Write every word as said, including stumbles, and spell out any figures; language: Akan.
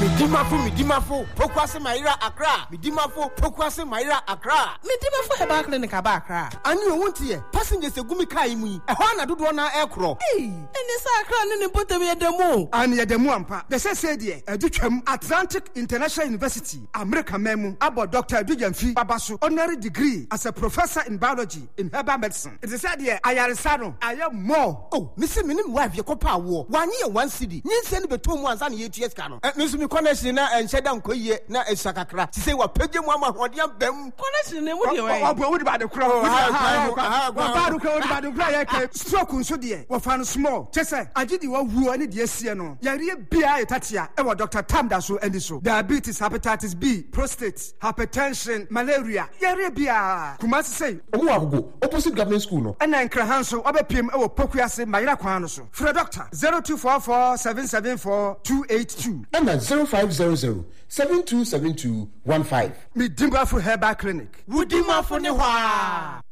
Midimafo, Midimafo, Pokwase Maira Accra. Midimafo, Pokwase Maira Accra. Midimafo Herbal Clinic aba Accra. And you want here, passengers a gumi kaimi. A hana do one aircraft. Hey, and this Accra and put them at the moon. And yet the Muampa, the said here, a Duchem Atlantic International University, America Memo, about Doctor Dujanfi Babasu, honorary degree as a professor in biology in herbal medicine. It is said here, I am Sano, I am more. Oh, Mister Minim wife, your copa war. One year, one city. You send the two months and eight years canon. Mister Connection and Shadam Koye, na a Sakakra. She say, what Peggy Mama, what you have them. Connection, what you are about the crowd. Stroke, so dear, what found small. Chessa, I did you who any dear Siano. Yaria Bia Tatia, ever Doctor Tamdaso and so. Diabetes, hepatitis B, prostate, hypertension, malaria. Yaria Bia. Kumasi say, oh, go opposite government school. No, and then Krahanso, over P M or Pokuase, Maira Quanoso. For a doctor, zero two four four seven seven four two eight two. And then zero five zero zero seven two seven two one five. Midimafo Herbal Clinic. Midimafo Newa.